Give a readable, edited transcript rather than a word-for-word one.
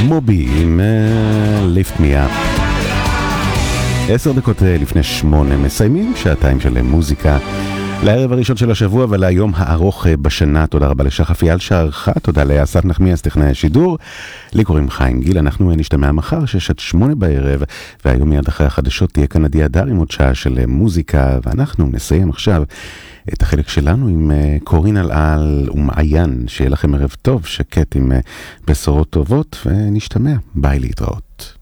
מובי עם ליפט מי אפ. 10 דקות לפני 8 מסיימים שעתיים של מוזיקה לערב הראשון של השבוע ולהיום הארוך בשנה. תודה רבה לשחף יעל שערכה, תודה לאסף נחמיאס טכנאי השידור, לי קוראים חיים גיל. אנחנו נשתמע מחר 6-8 בערב, והיום מיד אחרי החדשות תהיה כאן עדי הדר עם עוד שעה של מוזיקה, ואנחנו נסיים עכשיו את החלק שלנו עם קורין אלעל ומעיין. שיהיה לכם ערב טוב, שקט עם בשורות טובות, ונשתמע. ביי, להתראות.